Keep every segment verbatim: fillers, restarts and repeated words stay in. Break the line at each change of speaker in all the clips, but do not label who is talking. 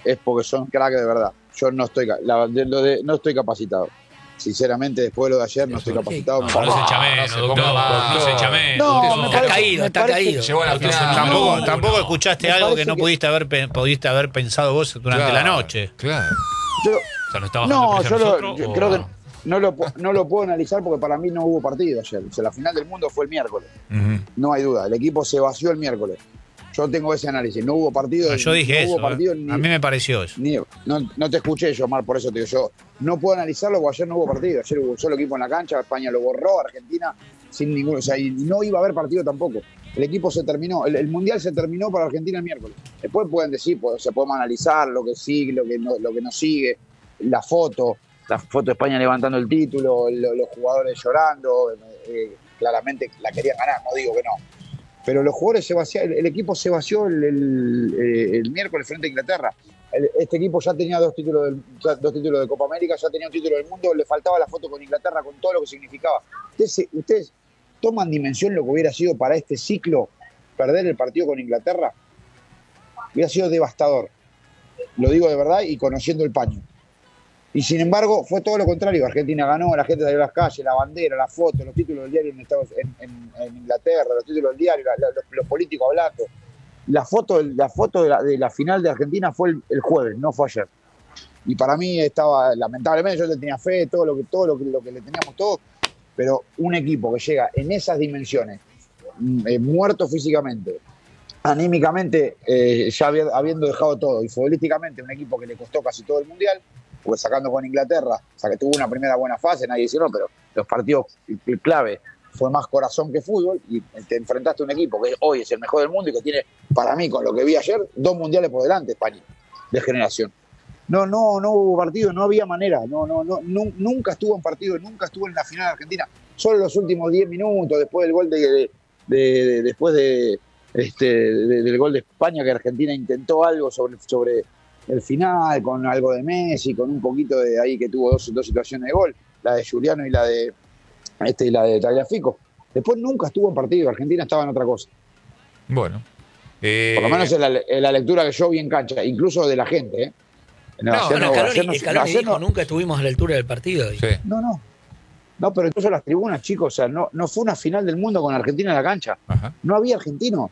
es porque son crack de verdad. Yo no estoy, la, de, lo de, no estoy capacitado. Sinceramente, después de lo de ayer no estoy capacitado.
No, no se echa menos, doctor. No se echa menos.
No, está caído, está caído.
Tampoco, tampoco escuchaste algo que no pudiste haber pudiste haber pensado vos durante la noche.
Claro.
Yo,
o sea, no estaba
no, yo, lo,
nosotros,
yo
o...
creo que no lo, no lo puedo analizar porque para mí no hubo partido ayer. O sea, la final del mundo fue el miércoles. Uh-huh. No hay duda. El equipo se vació el miércoles. Yo tengo ese análisis. No hubo partido.
No, yo dije
no hubo
eso.
Partido,
eh.
ni,
a mí me pareció eso.
Ni, no, no te escuché yo, Mar, por eso te digo yo. No puedo analizarlo porque ayer no hubo partido. Ayer hubo un solo equipo en la cancha. España lo borró. Argentina sin ningún. O sea, y no iba a haber partido tampoco. El equipo se terminó. El, el mundial se terminó para Argentina el miércoles. Después pueden decir, pues, se podemos analizar lo que sigue, lo que no, lo que no sigue, la foto. La foto de España levantando el título, lo, los jugadores llorando, eh, claramente la querían ganar, no digo que no. Pero los jugadores se vaciaron, el, el equipo se vació el, el, el, el miércoles frente a Inglaterra. El, este equipo ya tenía dos títulos, del, ya, dos títulos de Copa América, ya tenía un título del mundo, le faltaba la foto con Inglaterra, con todo lo que significaba. Ustedes, ustedes toman dimensión lo que hubiera sido para este ciclo perder el partido con Inglaterra. Hubiera sido devastador. Lo digo de verdad y conociendo el paño. Y sin embargo, fue todo lo contrario. Argentina ganó, la gente salió a las calles, la bandera, la foto, los títulos del diario en, Estados, en, en, en Inglaterra, los títulos del diario, la, la, los, los políticos hablando. La foto, la foto de, la, de la final de Argentina fue el, el jueves, no fue ayer. Y para mí estaba, lamentablemente, yo le tenía fe, todo lo que, todo lo que, lo que le teníamos todos, pero un equipo que llega en esas dimensiones, eh, muerto físicamente, anímicamente, eh, ya habiendo dejado todo, y futbolísticamente un equipo que le costó casi todo el Mundial, pues sacando con Inglaterra, o sea que tuvo una primera buena fase, nadie dice no, pero los partidos clave fue más corazón que fútbol y te enfrentaste a un equipo que hoy es el mejor del mundo y que tiene, para mí, con lo que vi ayer, dos mundiales por delante, España, de generación. No, no, no hubo partido, no había manera, no, no, no, no nunca estuvo en partido, nunca estuvo en la final de Argentina, solo los últimos diez minutos, después del gol de, de, de, de después de, este, de, del gol de España, que Argentina intentó algo sobre, sobre el final, con algo de Messi, con un poquito de ahí que tuvo dos, dos situaciones de gol, la de Giuliano y la de este y la de Tagliafico. Después nunca estuvo en partido, Argentina estaba en otra cosa.
Bueno.
Eh... Por lo menos en la, en la lectura que yo vi en cancha, incluso de la gente, ¿eh?
No, no, no, Scaloni, Scaloni dijo, no, nunca estuvimos a la altura del partido.
Sí.
No, no. No, pero incluso las tribunas, chicos, o sea, no, no fue una final del mundo con Argentina en la cancha. Ajá. No había argentino.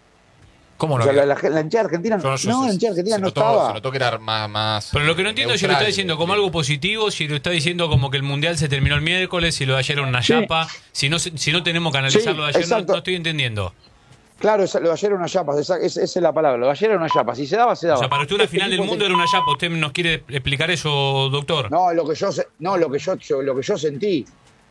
¿Cómo no?
O sea, la, la, la hinchada argentina no, no, la hinchada argentina no
notó,
estaba.
Se notó que era más, más.
Pero lo que no entiendo es si lo está diciendo como algo positivo, si lo está diciendo como que el mundial se terminó el miércoles, si lo de ayer era una chapa, sí. si no si no tenemos que analizar sí, lo de ayer, no, no estoy entendiendo.
Claro, lo de ayer era una chapa, esa, esa es la palabra, lo de ayer era una chapa, si se daba, se daba.
O sea, para usted una final del mundo era una chapa, ¿usted nos quiere explicar eso, doctor?
No, lo que yo no, lo que yo, yo lo que yo sentí.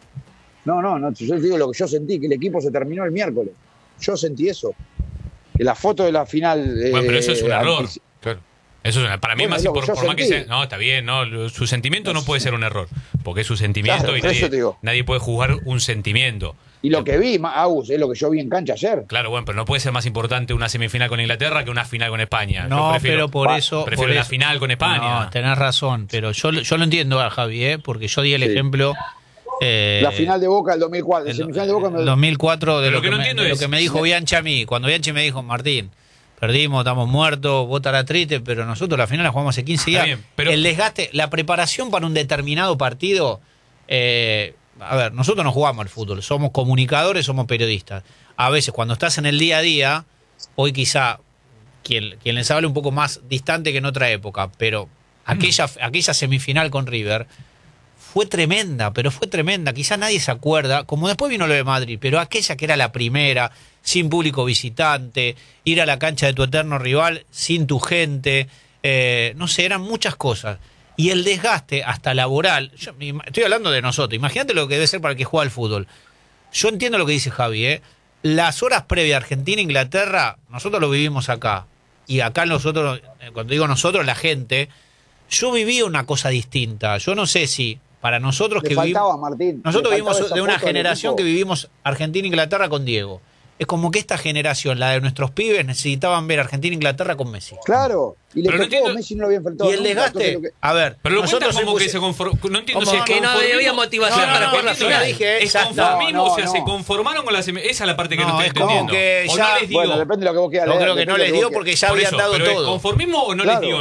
No, no, no, yo digo lo que yo sentí, que el equipo se terminó el miércoles. Yo sentí eso. Que la foto de la final.
Bueno,
eh,
pero eso es un error. Claro. Eso es una, para mí, bueno, más, por, por más que sea. No, está bien, no. Su sentimiento no puede ser un error. Porque es su sentimiento claro, y nadie, nadie puede juzgar un sentimiento.
Y lo que vi, Agus, es lo que yo vi en cancha ayer.
Claro, bueno, pero no puede ser más importante una semifinal con Inglaterra que una final con España.
No,
prefiero,
pero por eso.
Prefiero
por
la
eso,
final con España.
No, tenés razón, pero yo, yo lo entiendo, Javi, ¿eh? Porque yo di el sí. ejemplo.
Eh, la final de Boca del dos mil cuatro.
El,
semifinal de Boca
el dos mil cuatro, de, lo
lo, que
que
no
me, de
es,
lo que me dijo sí. Bianchi a mí. Cuando Bianchi me dijo, Martín, perdimos, estamos muertos, vota la triste, pero nosotros la final la jugamos hace quince días. Bien, pero... El desgaste, la preparación para un determinado partido. Eh, a ver, nosotros no jugamos al fútbol, somos comunicadores, somos periodistas. A veces, cuando estás en el día a día, hoy quizá quien, quien les habla un poco más distante que en otra época, pero aquella, mm. aquella semifinal con River fue tremenda, pero fue tremenda. Quizá nadie se acuerda, como después vino lo de Madrid, pero aquella que era la primera, sin público visitante, ir a la cancha de tu eterno rival sin tu gente, eh, no sé, eran muchas cosas. Y el desgaste hasta laboral, yo, estoy hablando de nosotros, imagínate lo que debe ser para el que juega al fútbol. Yo entiendo lo que dice Javi, ¿eh? Las horas previas a Argentina-Inglaterra, nosotros lo vivimos acá. Y acá nosotros, cuando digo nosotros, la gente, yo viví una cosa distinta. Yo no sé si para nosotros
le
que
faltaba,
vivimos...
Martín,
nosotros vivimos de una generación que vivimos Argentina-Inglaterra con Diego. Es como que esta generación, la de nuestros pibes, necesitaban ver Argentina-Inglaterra con Messi.
Claro, y le
pero
tocó,
no
Messi no lo había enfrentado.
Y el desgaste, que... a ver,
pero lo
nosotros
como
puse...
que se conformó, no entiendo si es
que no había motivación
no, no,
para
no,
jugar la final.
Dije, es conformismo, no, no, o sea, no. se conformaron con la semifinal. Esa es la parte que no, no estoy entendiendo.
Que
o
ya,
no les dio.
Bueno, depende de lo que vos quieras
Yo
leer,
creo que no les dio porque ya habían dado todo.
¿Conformismo o no les dio?